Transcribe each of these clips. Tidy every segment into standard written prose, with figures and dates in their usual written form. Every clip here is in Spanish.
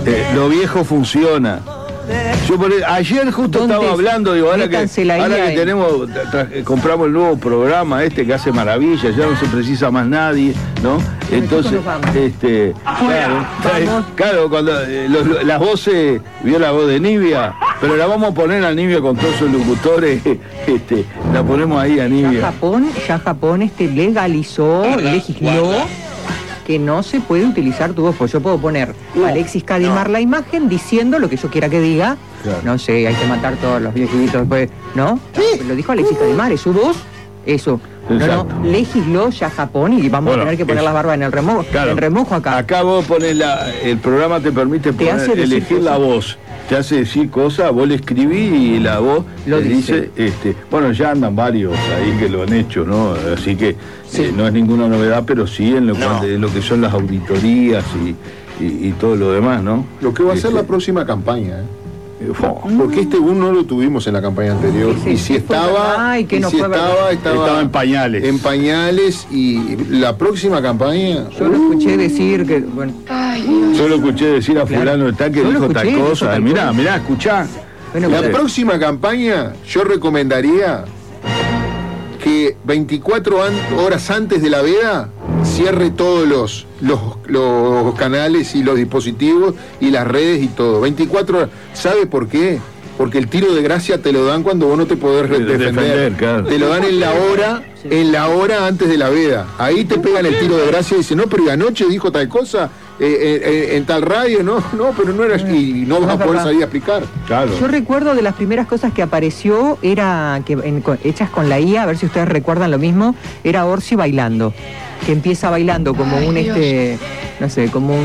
Lo viejo funciona. Yo ayer justo estaba hablando, digo, ahora que tenemos, compramos el nuevo programa que hace maravillas, ya no se precisa más nadie, ¿no? Entonces, claro, cuando las voces, vio la voz de Nivia, pero la vamos a poner a Nivia con todos sus locutores, la ponemos ahí a Nivia. Ya Japón legisló que no se puede utilizar tu voz, pues yo puedo poner Alexis Cadimar la imagen diciendo lo que yo quiera que diga, no sé, hay que matar todos los viejitos después, ¿no? Lo dijo Alexis Cadimar, es su voz, eso. No, legisló ya Japón y vamos a tener que poner las barbas en el remojo, en remojo acá. Acá vos pones el programa te permite elegir la voz. Te hace decir cosas, vos le escribís y la voz lo dice. Bueno, ya andan varios ahí que lo han hecho, ¿no? Así que no es ninguna novedad, pero sí en lo que son las auditorías y todo lo demás, ¿no? Lo que va a ser la próxima campaña, porque no lo tuvimos en la campaña anterior. Y si estaba en pañales. En pañales, y la próxima campaña. Yo lo escuché decir que. Bueno, yo lo escuché decir a fulano de tal que dijo tal cosa. Mirá, escuchá. La próxima campaña yo recomendaría que 24 horas antes de la veda cierre todos los canales y los dispositivos y las redes y todo. 24 horas. ¿Sabe por qué? Porque el tiro de gracia te lo dan cuando vos no te podés defender. Claro. Te lo dan en la hora antes de la veda. Ahí te pegan el tiro de gracia y dicen, no, pero anoche dijo tal cosa en tal radio, no, pero no era así, y no vas a poder salir a explicar. Claro. Yo recuerdo de las primeras cosas que apareció, era hechas con la IA, a ver si ustedes recuerdan lo mismo, era Orsi bailando. Que empieza bailando como no sé, como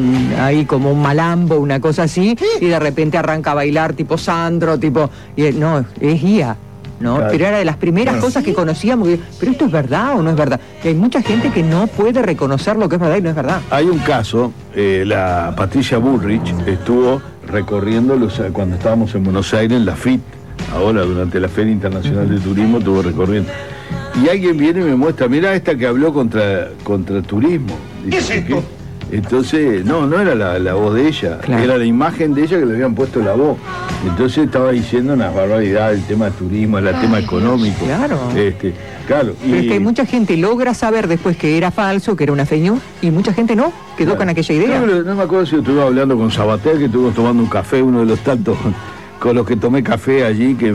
un malambo, una cosa así, y de repente arranca a bailar tipo Sandro, no, es IA, ¿no? Claro. Pero era de las primeras cosas que conocíamos, pero esto es verdad o no es verdad. Y hay mucha gente que no puede reconocer lo que es verdad y no es verdad. Hay un caso, la Patricia Bullrich estuvo recorriendo cuando estábamos en Buenos Aires en la FIT, ahora durante la Feria Internacional de Turismo estuvo recorriendo. Y alguien viene y me muestra, mirá esta que habló contra el turismo. Dice, ¿qué? Entonces, no era la voz de ella, era la imagen de ella que le habían puesto la voz. Entonces estaba diciendo una barbaridad, el tema del turismo, el tema económico. Claro. Claro. Pero es que mucha gente logra saber después que era falso, que era una fake news, y mucha gente no, quedó con aquella idea. No me acuerdo si estuve hablando con Sabater, que estuvimos tomando un café, uno de los tantos con los que tomé café allí, que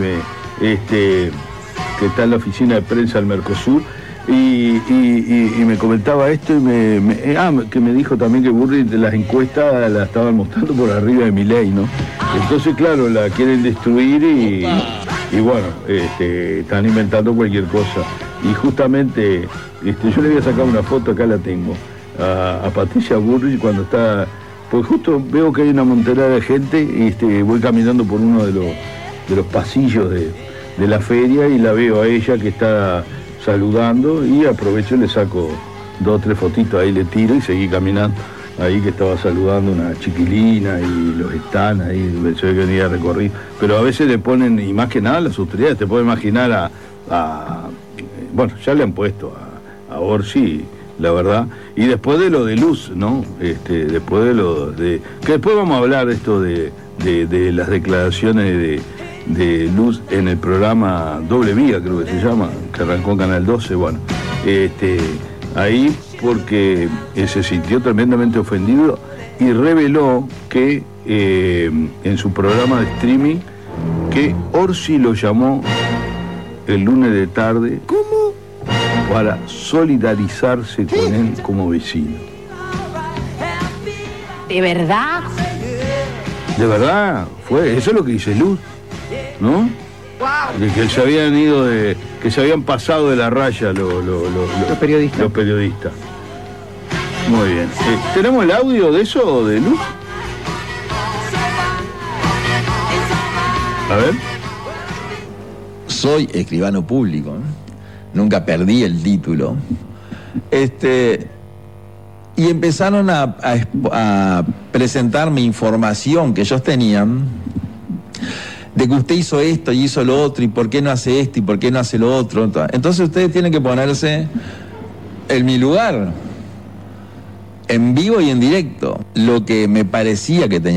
está en la oficina de prensa del Mercosur, y me comentaba esto, que me dijo también que Bullrich de las encuestas la estaban mostrando por arriba de Milei, ¿no? Entonces, claro, la quieren destruir y bueno, están inventando cualquier cosa. Y justamente, yo le voy a sacar una foto, acá la tengo, a Patricia Bullrich cuando está, pues justo veo que hay una montonera de gente, y voy caminando por uno de los pasillos de la feria y la veo a ella que está saludando, y aprovecho y le saco 2 o 3 fotitos, ahí le tiro y seguí caminando. Ahí que estaba saludando una chiquilina y los están ahí, se ve que venía recorrido. Pero a veces le ponen, y más que nada las autoridades, te puedo imaginar bueno, ya le han puesto a Orsi, la verdad. Y después de lo de Luz, ¿no? Después de que después vamos a hablar esto de las declaraciones de Luz en el programa Doble Vía, creo que se llama, que arrancó en Canal 12, bueno, ahí porque se sintió tremendamente ofendido y reveló que en su programa de streaming que Orsi lo llamó el lunes de tarde. ¿Cómo? Para solidarizarse con él como vecino. ¿De verdad? De verdad, eso es lo que dice Luz, ¿no? De que se habían que se habían pasado de la raya los periodistas. Muy bien. ¿Tenemos el audio de eso, de Luz? A ver. Soy escribano público, ¿eh? Nunca perdí el título. Y empezaron a presentarme información que ellos tenían de que usted hizo esto y hizo lo otro, y por qué no hace esto y por qué no hace lo otro. Entonces ustedes tienen que ponerse en mi lugar, en vivo y en directo. Lo que me parecía que tenía